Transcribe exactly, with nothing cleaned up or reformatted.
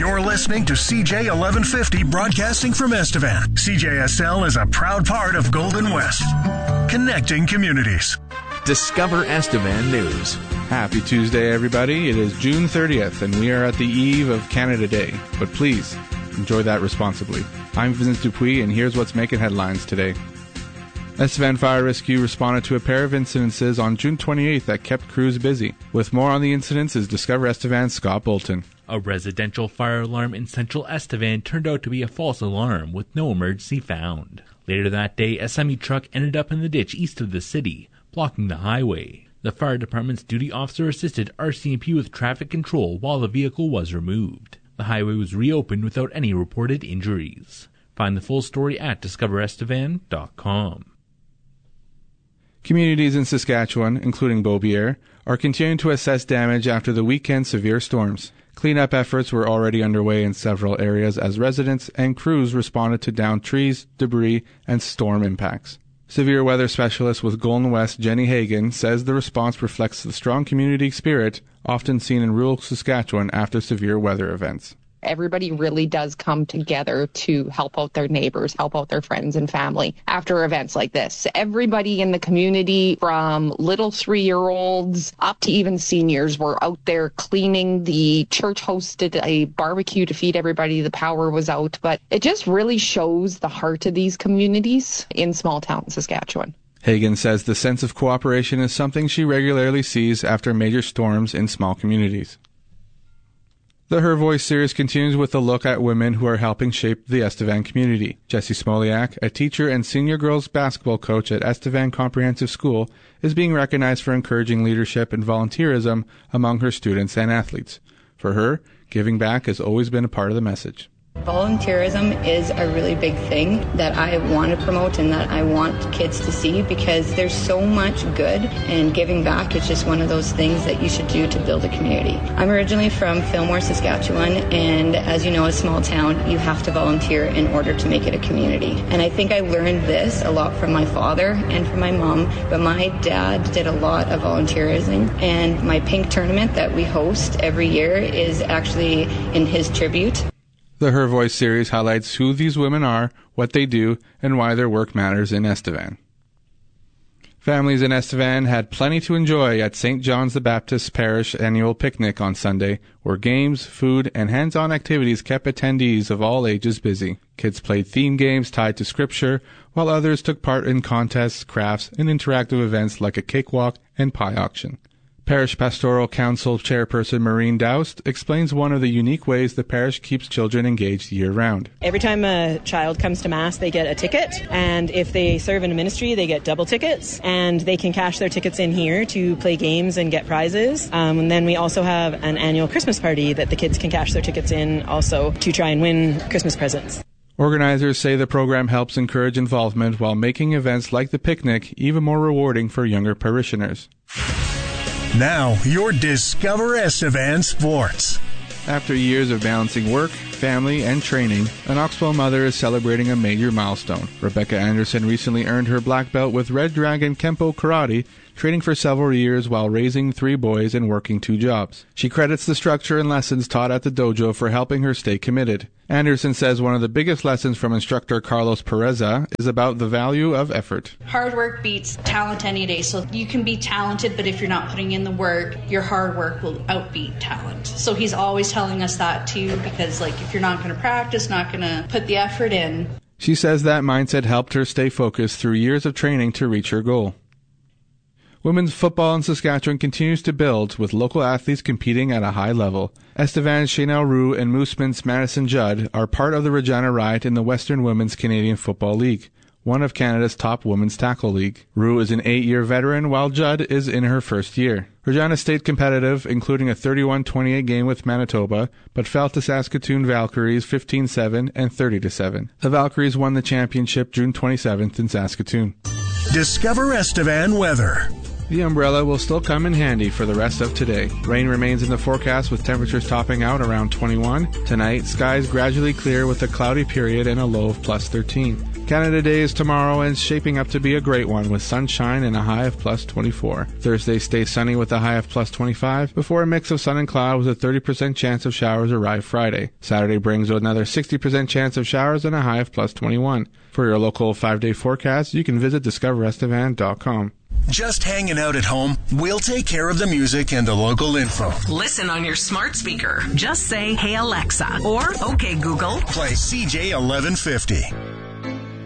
You're listening to C J eleven fifty broadcasting from Estevan. C J S L is a proud part of Golden West, connecting communities. Discover Estevan News. Happy Tuesday, everybody. It is June thirtieth, and we are at the eve of Canada Day. But please, enjoy that responsibly. I'm Vincent Dupuis, and here's what's making headlines today. Estevan Fire Rescue responded to a pair of incidences on June twenty-eighth that kept crews busy. With more on the incidents is Discover Estevan's Scott Bolton. A residential fire alarm in central Estevan turned out to be a false alarm with no emergency found. Later that day, a semi-truck ended up in the ditch east of the city, blocking the highway. The fire department's duty officer assisted R C M P with traffic control while the vehicle was removed. The highway was reopened without any reported injuries. Find the full story at discover estevan dot com. Communities in Saskatchewan, including Beaubier, are continuing to assess damage after the weekend severe storms. Cleanup efforts were already underway in several areas as residents and crews responded to downed trees, debris, and storm impacts. Severe weather specialist with Golden West, Jenny Hagan, says the response reflects the strong community spirit often seen in rural Saskatchewan after severe weather events. Everybody really does come together to help out their neighbors, help out their friends and family after events like this. Everybody in the community, from little three-year-olds up to even seniors, were out there cleaning. The church hosted a barbecue to feed everybody. The power was out. But it just really shows the heart of these communities in small-town Saskatchewan. Hagan says the sense of cooperation is something she regularly sees after major storms in small communities. The Her Voice series continues with a look at women who are helping shape the Estevan community. Jessie Smoliak, a teacher and senior girls basketball coach at Estevan Comprehensive School, is being recognized for encouraging leadership and volunteerism among her students and athletes. For her, giving back has always been a part of the message. Volunteerism is a really big thing that I want to promote and that I want kids to see, because there's so much good, and giving back is just one of those things that you should do to build a community. I'm originally from Fillmore, Saskatchewan, and as you know, a small town, you have to volunteer in order to make it a community. And I think I learned this a lot from my father and from my mom, but my dad did a lot of volunteerism, and my pink tournament that we host every year is actually in his tribute. The Her Voice series highlights who these women are, what they do, and why their work matters in Estevan. Families in Estevan had plenty to enjoy at Saint John's the Baptist Parish annual picnic on Sunday, where games, food, and hands-on activities kept attendees of all ages busy. Kids played theme games tied to scripture, while others took part in contests, crafts, and interactive events like a cakewalk and pie auction. Parish Pastoral Council Chairperson Maureen Doust explains one of the unique ways the parish keeps children engaged year-round. Every time a child comes to Mass, they get a ticket, and if they serve in a ministry, they get double tickets, and they can cash their tickets in here to play games and get prizes. Um, and then we also have an annual Christmas party that the kids can cash their tickets in also to try and win Christmas presents. Organizers say the program helps encourage involvement while making events like the picnic even more rewarding for younger parishioners. Now, your Discover Estevan Sports. After years of balancing work, family, and training, an Oxbow mother is celebrating a major milestone. Rebecca Anderson recently earned her black belt with Red Dragon Kempo Karate, training for several years while raising three boys and working two jobs. She credits the structure and lessons taught at the dojo for helping her stay committed. Anderson says one of the biggest lessons from instructor Carlos Pereza is about the value of effort. Hard work beats talent any day. So you can be talented, but if you're not putting in the work, your hard work will outbeat talent. So he's always telling us that too, because like if you're not going to practice, not going to put the effort in. She says that mindset helped her stay focused through years of training to reach her goal. Women's football in Saskatchewan continues to build, with local athletes competing at a high level. Estevan's Chanel Roux and Mooseman's Madison Judd are part of the Regina Riot in the Western Women's Canadian Football League, one of Canada's top women's tackle league. Roux is an eight-year veteran, while Judd is in her first year. Regina stayed competitive, including a thirty-one twenty-eight game with Manitoba, but fell to Saskatoon Valkyries fifteen seven and thirty to seven. The Valkyries won the championship June twenty-seventh in Saskatoon. Discover Estevan weather. The umbrella will still come in handy for the rest of today. Rain remains in the forecast with temperatures topping out around twenty-one. Tonight, skies gradually clear with a cloudy period and a low of plus thirteen. Canada Day is tomorrow and shaping up to be a great one with sunshine and a high of plus twenty-four. Thursday stays sunny with a high of plus twenty-five before a mix of sun and cloud with a thirty percent chance of showers arrive Friday. Saturday brings another sixty percent chance of showers and a high of plus twenty-one. For your local five-day forecast, you can visit discover estevan dot com. Just hanging out at home? We'll take care of the music and the local info. Listen on your smart speaker. Just say, "Hey Alexa," or "Okay Google." Play C J eleven fifty.